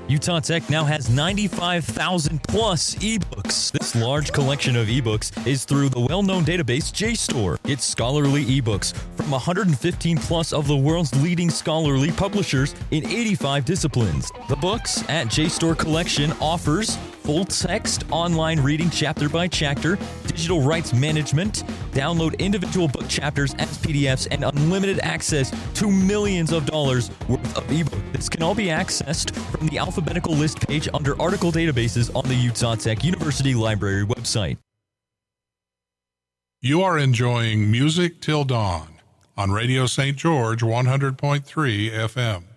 Utah Tech now has 95,000 plus ebooks. This large collection of ebooks is through the well-known database JSTOR. Get scholarly ebooks from 115 plus of the world's leading scholarly publishers in 85 disciplines. The books at JSTOR Collection offers full text online reading chapter by chapter, digital rights management, download individual book chapters as PDFs, and unlimited access to millions of dollars worth of ebook. This can all be accessed from the alphabetical list page under article databases on the Utah Tech University Library website. You are enjoying Music Till Dawn on Radio St. George 100.3 FM.